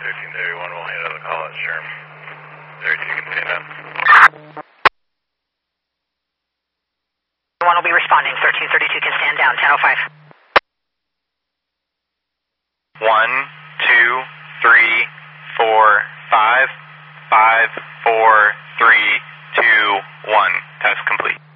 1331 will handle the call at Sherm. 32 can stand down. 1 will be responding. 1332 can stand down. 10:05. 1, 2, 3, 4, 5, 5, 4, 3, 2, 1. Test complete.